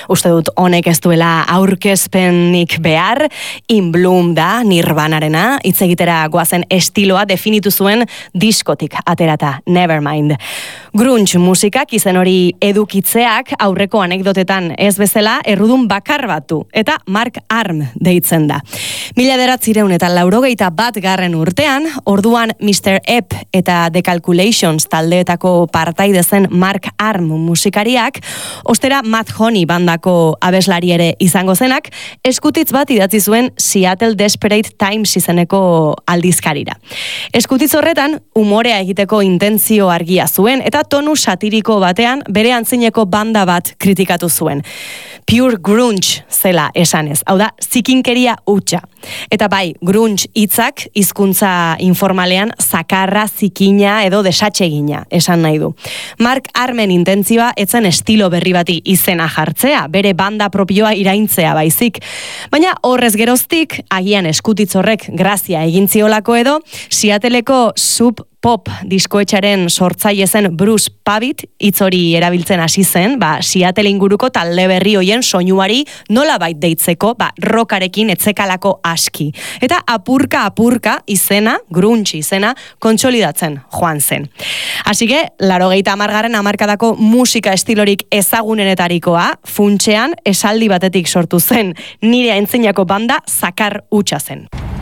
Uste dut honek ez duela aurkezpenik behar, In Bloom da Nirvanarena, hitz egitera goazen estiloa definitu zuen diskotik aterata, Nevermind. Grunge musikak izen hori edukitzeak aurreko anekdotetan ez bezala errudun bakar batu, eta Mark Arm deitzen da. 1981 urtean, orduan Mr. Ep eta The Calculations taldeetako partaide zen Mark Arm musikariak, ostera Matt Honey bandako abeslari ere izango zenak, eskutitz bat idatzi zuen Seattle Desperate Times izeneko aldizkarira. Eskutitz horretan, umorea egiteko intentzio argia zuen, eta tonu satiriko batean bere antzineko banda bat kritikatu zuen. Pure grunge zela esanez, hau da, zikinkeria hutsa. Eta bai, grunge hitzak hizkuntza informalean zakarra, zikina edo desatsegina esan nahi du. Mark Armen intentzioa etzen estilo berri bati izena jartzea, bere banda propioa iraintzea baizik. Baina horrez geroztik, agian eskutitz horrek grazia egin ziolako edo, Seattleko Sub Pop diskoetxaren sortzaile zen Bruce Pavitt hitz hori erabiltzen hasi zen, Seattle inguruko talde berri hoien soinuari nolabait deitzeko, rockarekin etzekalako aski. Eta apurka izena, grunge izena, kontsolidatzen joan zen. Así que, 80. hamarkadako musika estilorik ezagunenetarikoa, funtsean esaldi batetik sortu zen, nire aintzinako banda zakar hutsa zen.